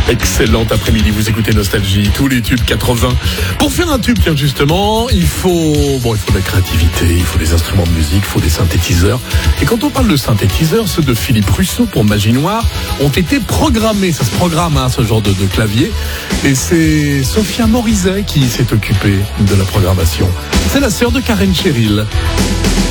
Excellent après-midi, vous écoutez Nostalgie, tous les tubes 80. Pour faire un tube, tiens, justement, il faut de la créativité, il faut des instruments de musique, il faut des synthétiseurs. Et quand on parle de synthétiseurs, ceux de Philippe Russo pour Magie Noire ont été programmés. Ça se programme, ce genre de clavier. Et c'est Sophia Morizet qui s'est occupée de la programmation. C'est la sœur de Karen Cheryl.